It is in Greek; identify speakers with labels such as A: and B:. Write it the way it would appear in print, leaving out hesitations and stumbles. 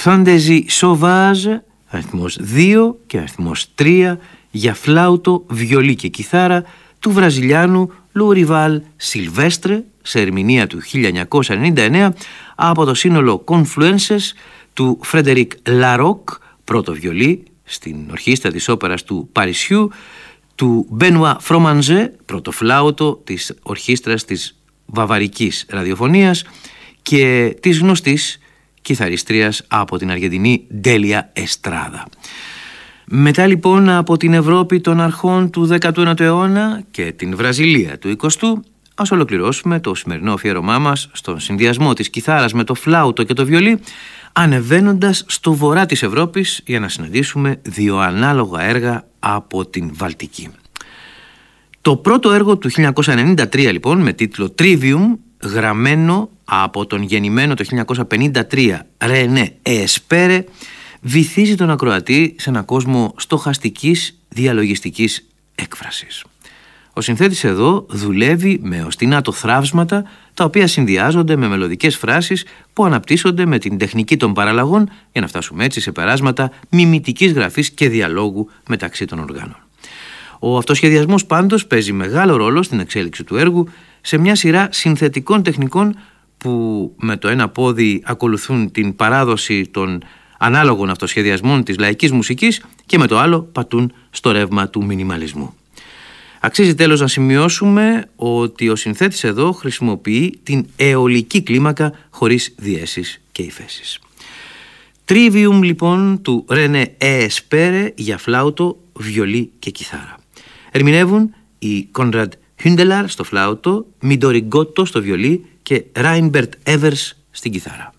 A: Fantaisie Sauvage, αριθμός 2 και αριθμός 3 για φλάουτο, βιολί και κιθάρα του Βραζιλιάνου Λουριβάλ Σιλβέστρε σε ερμηνεία του 1999 από το σύνολο Confluences του Φρέντερικ Λαρόκ, πρώτο βιολί στην ορχήστρα της όπερας του Παρισιού, του Μπένουα Φρομαντζέ, πρώτο φλάουτο της ορχήστρας της Βαβαρικής ραδιοφωνίας και της γνωστής κιθαριστρίας από την Αργεντινή Ντέλια Εστράδα. Μετά λοιπόν από την Ευρώπη των αρχών του 19ου αιώνα και την Βραζιλία του 20ου, ας ολοκληρώσουμε το σημερινό αφιέρωμά μας στον συνδυασμό της κιθάρας με το φλάουτο και το βιολί, ανεβαίνοντας στο βορρά της Ευρώπης για να συναντήσουμε δύο ανάλογα έργα από την Βαλτική. Το πρώτο έργο του 1993 λοιπόν, με τίτλο Trivium, γραμμένο από τον γεννημένο το 1953 Ρενέ Εσπέρε, βυθίζει τον ακροατή σε έναν κόσμο στοχαστικής διαλογιστικής έκφρασης. Ο συνθέτης εδώ δουλεύει με οστινάτο θραύσματα, τα οποία συνδυάζονται με μελωδικές φράσεις που αναπτύσσονται με την τεχνική των παραλλαγών για να φτάσουμε έτσι σε περάσματα μιμητικής γραφής και διαλόγου μεταξύ των οργάνων. Ο αυτοσχεδιασμός πάντως παίζει μεγάλο ρόλο στην εξέλιξη του έργου σε μια σειρά συνθετικών τεχνικών που με το ένα πόδι ακολουθούν την παράδοση των ανάλογων αυτοσχεδιασμών της λαϊκής μουσικής και με το άλλο πατούν στο ρεύμα του μινιμαλισμού. Αξίζει τέλος να σημειώσουμε ότι ο συνθέτης εδώ χρησιμοποιεί την αιωλική κλίμακα χωρίς διέσεις και υφέσεις. Trivium λοιπόν του Ρενέ Εσπέρε για φλάουτο, βιολί και κιθάρα. Ερμηνεύουν οι Κόνραντ Χιούντελαρ στο φλάουτο, Μιντορι Γκότο στο βιολί και Ράινμπερτ Έβερς στην κιθάρα.